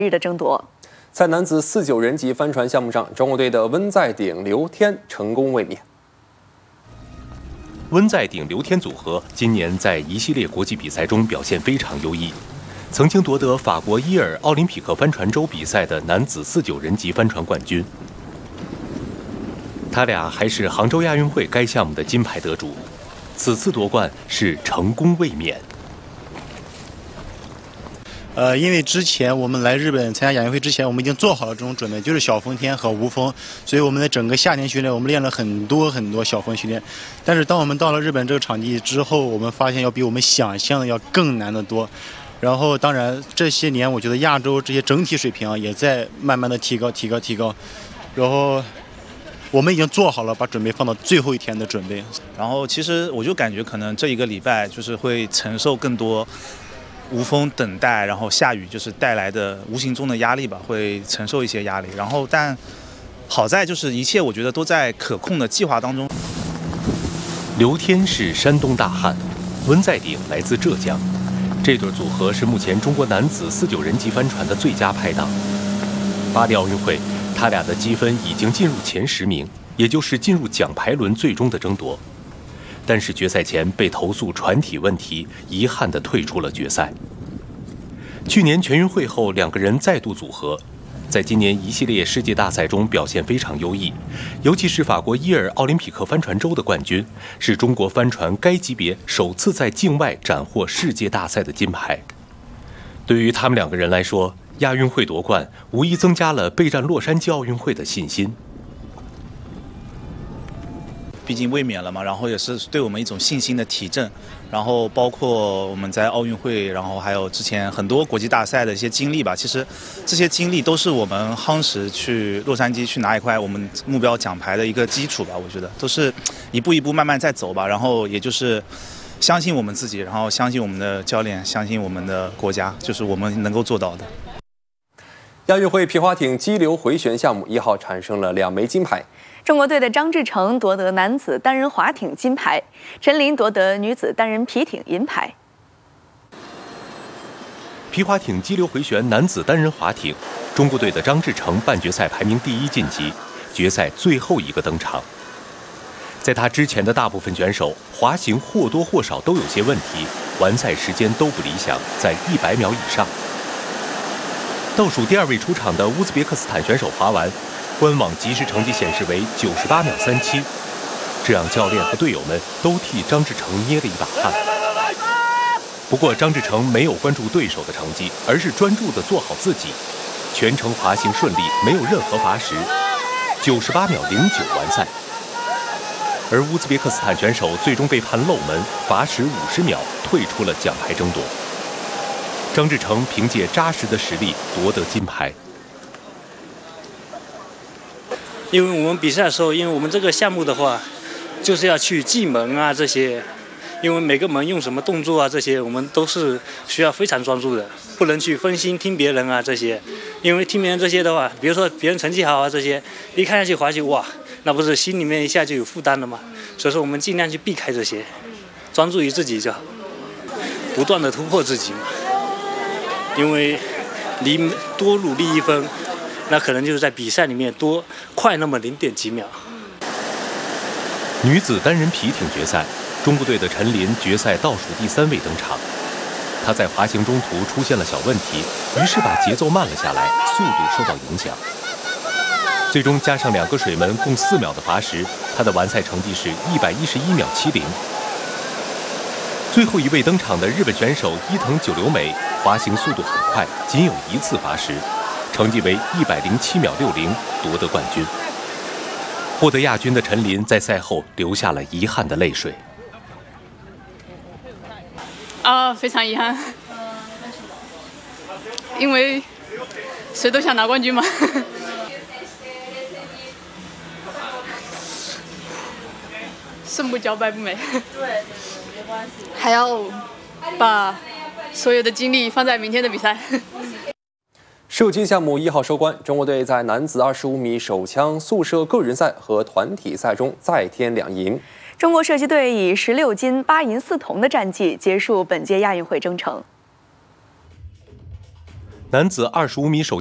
日的争夺。 在男子49人级帆船项目上，中国队的温在鼎、刘天成功卫冕。 温在鼎、刘天组合今年在一系列国际比赛中表现非常优异，曾经夺得法国伊尔奥林匹克帆船周比赛的男子49人级帆船冠军。他俩还是杭州亚运会该项目的金牌得主，此次夺冠是成功卫冕。 因为之前我们来日本参加亚运会之前，我们已经做好了这种准备，就是小风天和无风，所以我们的整个夏天训练，我们练了很多小风训练。但是当我们到了日本这个场地之后，我们发现要比我们想象的要更难得多。然后当然这些年，我觉得亚洲这些整体水平啊也在慢慢的提高。然后我们已经做好了把准备放到最后一天的准备。 然后其实我就感觉可能这一个礼拜就是会承受更多无风等待，然后下雨就是带来的无形中的压力吧，会承受一些压力。然后但好在就是一切我觉得都在可控的计划当中。 刘天是山东大汉，温在鼎来自浙江，这对组合是目前中国男子49人级帆船的最佳拍档。巴黎奥运会，他俩的积分已经进入前10名，也就是进入奖牌轮最终的争夺。但是决赛前被投诉船体问题，遗憾地退出了决赛。去年全运会后，两个人再度组合，在今年一系列世界大赛中表现非常优异，尤其是法国伊尔奥林匹克帆船周的冠军，是中国帆船该级别首次在境外斩获世界大赛的金牌。对于他们两个人来说，亚运会夺冠无疑增加了备战洛杉矶奥运会的信心。 毕竟卫冕了嘛，然后也是对我们一种信心的提振。然后包括我们在奥运会，然后还有之前很多国际大赛的一些经历吧。其实这些经历都是我们夯实去洛杉矶去拿一块我们目标奖牌的一个基础吧。我觉得都是一步一步慢慢在走吧。然后也就是相信我们自己，然后相信我们的教练，相信我们的国家，就是我们能够做到的。 亚运会皮划艇激流回旋项目1号产生了2枚金牌。 中国队的张志成夺得男子单人划艇金牌，陈琳夺得女子单人皮艇银牌。 皮划艇激流回旋男子单人划艇，中国队的张志成半决赛排名第1晋级，决赛最后一个登场。在他之前的大部分选手滑行或多或少都有些问题，完赛时间都不理想，在100秒以上。倒数第2位出场的乌兹别克斯坦选手滑完，官网即时成绩显示为98秒37，这让教练和队友们都替张志成捏了一把汗。不过张志成没有关注对手的成绩，而是专注地做好自己，全程滑行顺利，没有任何罚时，98秒09完赛。而乌兹别克斯坦选手最终被判漏门，罚时50秒，退出了奖牌争夺。张志成凭借扎实的实力夺得金牌。 因为我们比赛的时候，因为我们这个项目的话，就是要去记门啊这些，因为每个门用什么动作啊这些，我们都是需要非常专注的，不能去分心听别人啊这些，因为听别人这些的话，比如说别人成绩好啊这些，一看下去滑行哇，那不是心里面一下就有负担了吗？所以说我们尽量去避开这些，专注于自己就好，不断的突破自己嘛。因为多努力1分，那可能就是在比赛里面多快那么0点几秒。 女子单人皮艇决赛，中国队的陈琳决赛倒数第3位登场。她在滑行中途出现了小问题，于是把节奏慢了下来，速度受到影响。最终加上2个水门共4秒的罚时，她的完赛成绩是111秒70。最后一位登场的日本选手伊藤久留美，滑行速度很快，仅有1次罚时，成绩为107秒60，夺得冠军。获得亚军的陈琳在赛后流下了遗憾的泪水。 非常遗憾，因为谁都想拿冠军嘛。胜不骄，败不馁。对，没关系。还要把所有的精力放在明天的比赛。 射击项目1号收官，中国队在男子25米手枪速射个人赛和团体赛中再添2银。 中国射击队以16金8银4铜的战绩结束本届亚运会征程。 男子25米手